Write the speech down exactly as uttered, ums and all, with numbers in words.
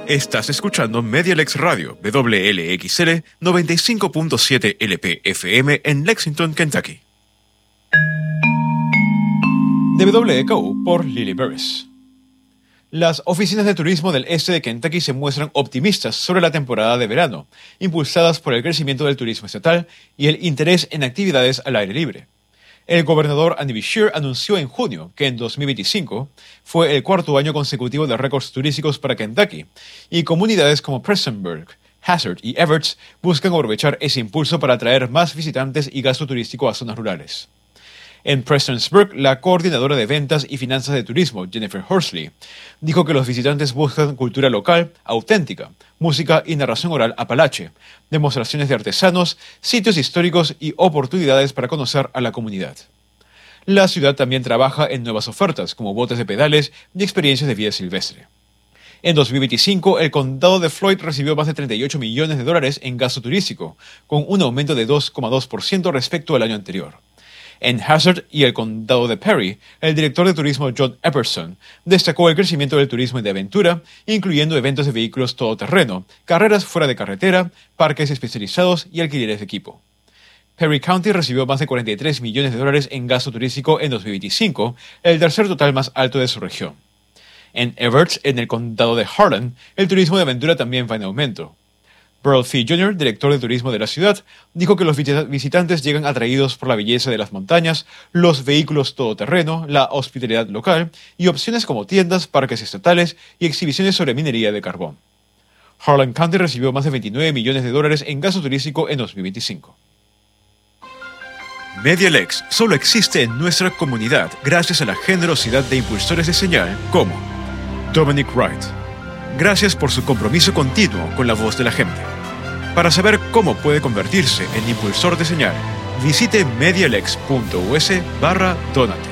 Estás escuchando Medialex Radio, W L X L noventa y cinco punto siete L P F M en Lexington, Kentucky. De W K U por Lily Burris. Las oficinas de turismo del este de Kentucky se muestran optimistas sobre la temporada de verano, impulsadas por el crecimiento del turismo estatal y el interés en actividades al aire libre. El gobernador Andy Beshear anunció en junio que en dos mil veinticinco fue el cuarto año consecutivo de récords turísticos para Kentucky, y comunidades como Prestonsburg, Hazard y Evarts buscan aprovechar ese impulso para atraer más visitantes y gasto turístico a zonas rurales. En Prestonsburg, la coordinadora de ventas y finanzas de turismo, Jennifer Horsley, dijo que los visitantes buscan cultura local, auténtica, música y narración oral apalache, demostraciones de artesanos, sitios históricos y oportunidades para conocer a la comunidad. La ciudad también trabaja en nuevas ofertas, como botes de pedales y experiencias de vida silvestre. En dos mil veinticinco, el condado de Floyd recibió más de treinta y ocho millones de dólares en gasto turístico, con un aumento de dos coma dos por ciento respecto al año anterior. En Hazard y el condado de Perry, el director de turismo John Epperson destacó el crecimiento del turismo de aventura, incluyendo eventos de vehículos todoterreno, carreras fuera de carretera, parques especializados y alquileres de equipo. Perry County recibió más de cuarenta y tres millones de dólares en gasto turístico en dos mil veinticinco, el tercer total más alto de su región. En Evarts, en el condado de Harlan, el turismo de aventura también va en aumento. Burl Fee junior, director de turismo de la ciudad, dijo que los visitantes llegan atraídos por la belleza de las montañas, los vehículos todoterreno, la hospitalidad local y opciones como tiendas, parques estatales y exhibiciones sobre minería de carbón. Harlan County recibió más de veintinueve millones de dólares en gasto turístico en dos mil veinticinco. Medialex solo existe en nuestra comunidad gracias a la generosidad de impulsores de señal como Dominic Wright. Gracias por su compromiso continuo con la voz de la gente. Para saber cómo puede convertirse en impulsor de señal, visite medialex punto u s barra donate.